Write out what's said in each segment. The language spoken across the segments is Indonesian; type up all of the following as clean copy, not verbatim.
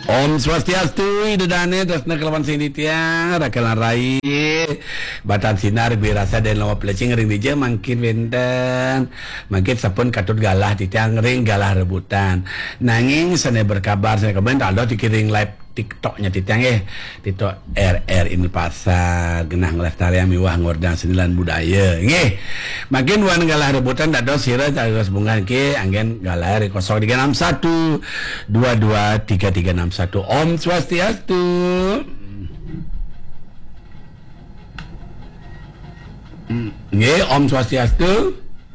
Om Swastiastu, idedane tresna kelawan sing tiang, rakalan rai, batan sinar birasa dan lawa pelecing ring dija mangkin wenten, mangkin sapun katut galah tiang ring galah rebutan. Nanging sana berkabar saya kemarin ada dikiring live TikToknya titiang TikTok RR ini pasar genah ngelestarian miwah ngordang senilan budaya nggih makin wan galah rebutan dado sira terus bungan ke anggen galah 0361 223361 Om Swastiastu. Nggih Om Swastiastu.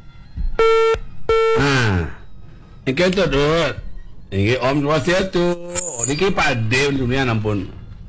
Iki to dut. Iki Om Swastiastu. Niki Pakde dunia ampun.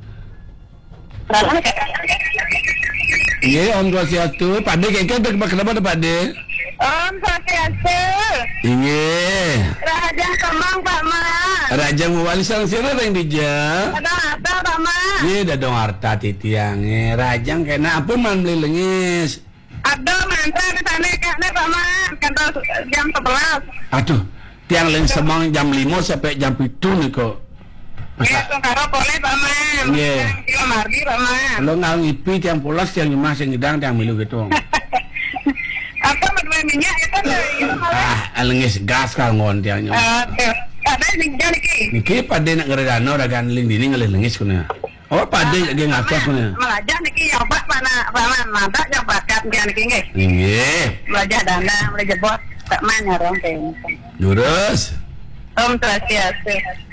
Iya Om Swastiastu. Pakde keke kenapa ada Pakde? Om Swastiastu. Iya. Rajang Kemang Pak Mak. Rajang walisan sira yang dija. Ada apa Pak Mak? Iya dadong harta titiange. Rajang kena ampun man beli lengis. Ada mantra di sana kayaknya Pak Mak. Kantor jam 11. Aduh, tiang leng semang jam 5 sampai jam 7 nih kok. Ya, karo boleh Pak Mak. Iya. Kilo mardi Pak Mak. Lo ngal ngipi tiang pulas tiang nyemas tiang ngedang tiang milu gitu. Apa berdua minyak itu malah. Lengis gas kal ngon tiang nyemas. Ada ninja niki. Niki Pakde nak ngeredano ragan ling dini ngelih lengis kuna. Oh Pakde ge ngakas kuna. Melajah niki nyoba Pak Mak. Mantap yang bakat niki nggih. Nggih. Melajah dana, melajah bot. Tak mana orang teh. Lurus. Om Swastiastu.